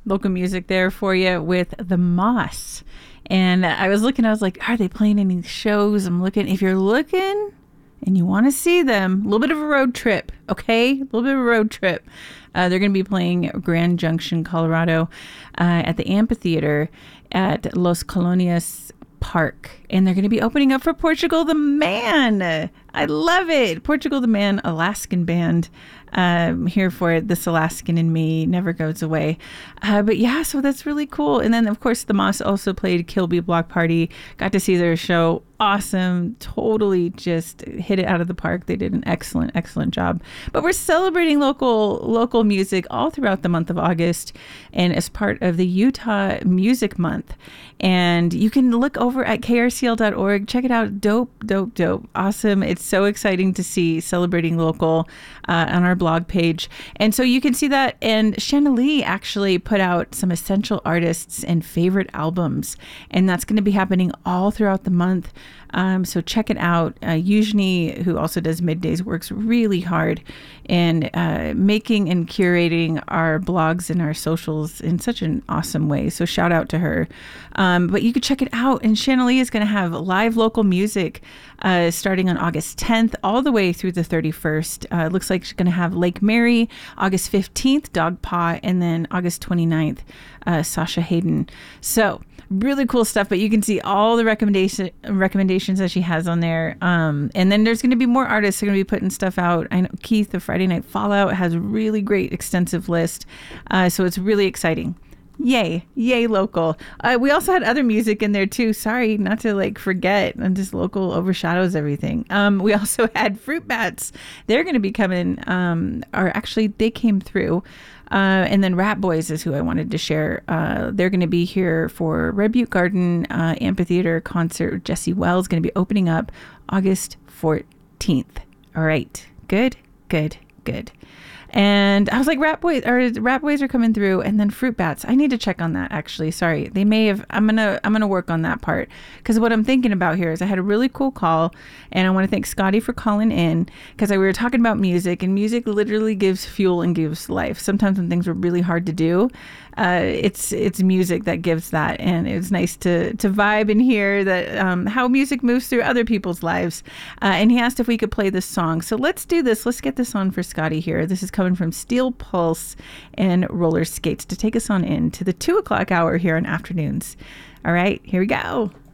local music there for you with the Moss. And I was looking, I was like, are they playing any shows? I'm looking. If you're looking and you want to see them, a little bit of a road trip, okay? A little bit of a road trip. They're going to be playing Grand Junction, Colorado, at the amphitheater at Los Colonias Park. And they're going to be opening up for Portugal the Man. I love it. Portugal the Man, Alaskan band. Here for it. This Alaskan in me never goes away. But yeah, so that's really cool. And then, of course, the Moss also played Kilby Block Party. Got to see their show. Awesome. Totally just hit it out of the park. They did an excellent job. But we're celebrating local music all throughout the month of August and as part of the Utah Music Month. And you can look over at krcl.org. Check it out. Dope. Awesome. It's so exciting to see celebrating local on our blog page. And so you can see that. And Shanna Lee actually put out some essential artists and favorite albums. And that's going to be happening all throughout the month. So check it out. Eugenie, who also does Middays, works really hard in making and curating our blogs and our socials in such an awesome way. So shout out to her. But you could check it out. And Shanna Lee is going to have live local music starting on August 10th all the way through the 31st. It looks like she's going to have Lake Mary, August 15th, Dog Paw, and then August 29th, Sasha Hayden. So really cool stuff, but you can see all the recommendations that she has on there. And then there's going to be more artists who are going to be putting stuff out. I know Keith, the Friday Night Fallout, has a really great extensive list. So it's really exciting. Yay local. We also had other music in there too. Sorry, not to forget, and just local overshadows everything. We also had Fruit Bats. They're going to be coming, or actually they came through. And then Rat Boys is who I wanted to share. They're going to be here for Red Butte Garden Amphitheater concert. Jesse Wells going to be opening up August 14th. All right. Good. And I was like, Rat Boys are coming through, and then Fruit Bats. I need to check on that, actually. Sorry. They may have, I'm gonna work on that part, because what I'm thinking about here is I had a really cool call, and I want to thank Scotty for calling in, because we were talking about music, and music literally gives fuel and gives life. Sometimes when things are really hard to do, it's music that gives that, and it's nice to vibe and hear that how music moves through other people's lives. And he asked if we could play this song, so let's do this. Let's get this on for Scotty here. This is coming from Steel Pulse and Roller Skates to take us on into the 2 o'clock hour here on Afternoons. All right, here we go.